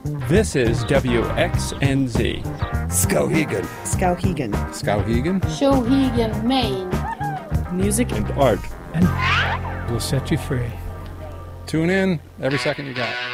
This is WXNZ. Skowhegan. Skowhegan. Skowhegan. Skowhegan, Maine. Music And art. And will set you free. Tune in every second you got.